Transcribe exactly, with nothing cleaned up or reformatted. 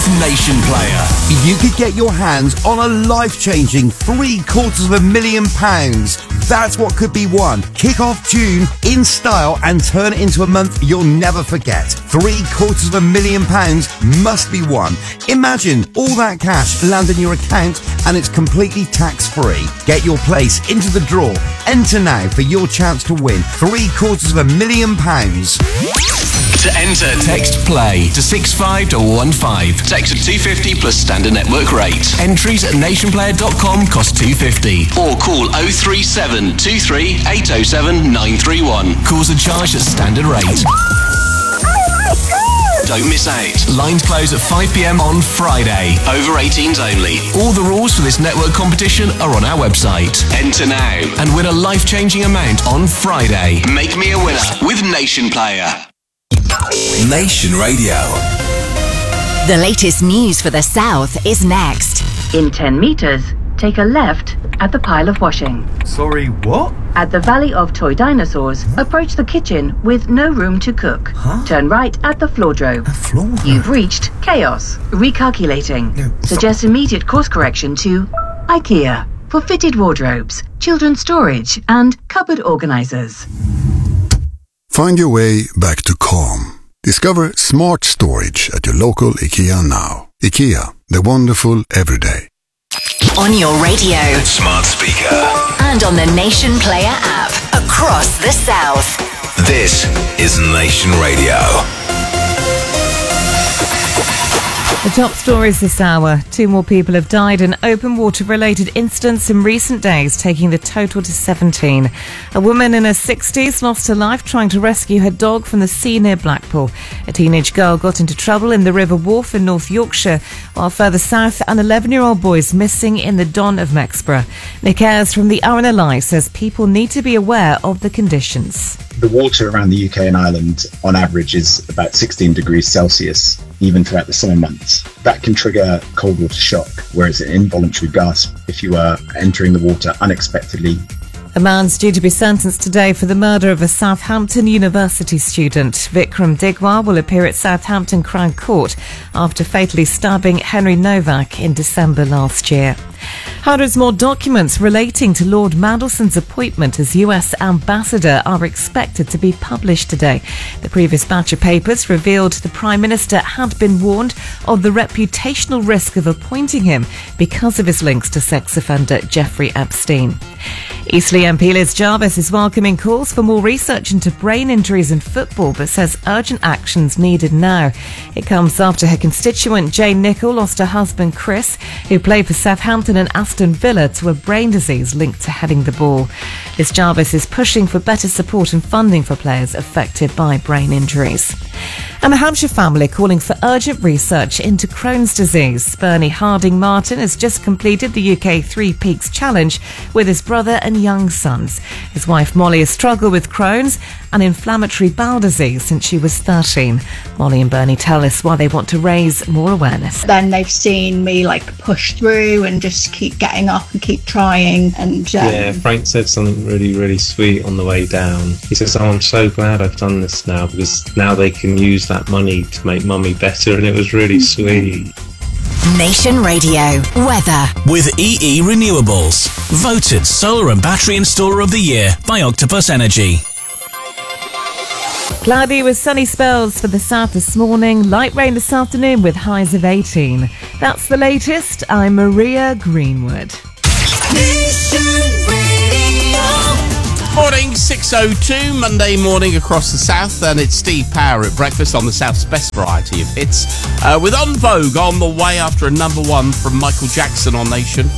with Nation Player. You could get your hands on a life-changing three quarters of a million pounds. That's what could be won. Kick off June in style and turn it into a month you'll never forget. Three quarters of a million pounds must be won. Imagine all that cash land in your account and it's completely tax-free. Get your place into the draw. Enter now for your chance to win three quarters of a million pounds. To enter, text PLAY to six five one five. Text at two fifty plus standard network rate. Entries at nation player dot com cost two fifty. Or call oh three seven two three eight oh seven nine three one. Calls are charged at standard rate. Don't miss out. Lines close at five p.m. on Friday. Over eighteens only. All the rules for this network competition are on our website. Enter now and win a life-changing amount on Friday. Make me a winner with Nation Player. Nation Radio. The latest news for the South is next. In ten metres, take a left at the pile of washing. Sorry, what? At the Valley of Toy Dinosaurs, approach the kitchen with no room to cook. Huh? Turn right at the Floordrove. A floor? You've reached chaos. Recalculating. No, Suggest immediate course correction to IKEA for fitted wardrobes, children's storage and cupboard organisers. Find your way back to calm. Discover smart storage at your local IKEA now. IKEA, the wonderful everyday. On your radio. Smart speaker. And on the Nation Player app. Across the South. This is Nation Radio. The top stories this hour. Two more people have died in open water-related incidents in recent days, taking the total to seventeen. A woman in her sixties lost her life trying to rescue her dog from the sea near Blackpool. A teenage girl got into trouble in the River Wharfe in North Yorkshire, while further south, an eleven-year-old boy is missing in the Don of Mexborough. Nick Ayres from the R N L I says people need to be aware of the conditions. The water around the U K and Ireland, on average, is about sixteen degrees Celsius, even throughout the summer months. That can trigger cold water shock, whereas an involuntary gasp if you are entering the water unexpectedly. A man's due to be sentenced today for the murder of a Southampton University student. Vikram Digwar will appear at Southampton Crown Court after fatally stabbing Henry Novak in December last year. Hundreds more documents relating to Lord Mandelson's appointment as U S ambassador are expected to be published today. The previous batch of papers revealed the Prime Minister had been warned of the reputational risk of appointing him because of his links to sex offender Jeffrey Epstein. Eastleigh M P Liz Jarvis is welcoming calls for more research into brain injuries in football, but says urgent actions needed now. It comes after her constituent Jane Nichol lost her husband Chris, who played for Southampton and Aston Villa, to a brain disease linked to heading the ball. Liz Jarvis is pushing for better support and funding for players affected by brain injuries. And a Hampshire family calling for urgent research into Crohn's disease. Bernie Harding Martin has just completed the U K Three Peaks Challenge with his brother and young sons. His wife Molly has struggled with Crohn's and inflammatory bowel disease since she was thirteen. Molly and Bernie tell us why they want to raise more awareness. Then they've seen me like push through and just keep getting up and keep trying. And um, yeah, Frank said something really, really sweet on the way down. He says, "Oh, I'm so glad I've done this now because now they can use that money to make mummy better," and it was really sweet. Nation Radio weather with E E Renewables, voted solar and battery installer of the year by Octopus Energy. Cloudy with sunny spells for the south this morning. Light rain this afternoon with highs of eighteen. That's the latest. I'm Maria Greenwood. Morning, six oh two, Monday morning across the south, and it's Steve Power at breakfast on the South's best variety of hits, uh, with En Vogue on the way after a number one from Michael Jackson on Nation.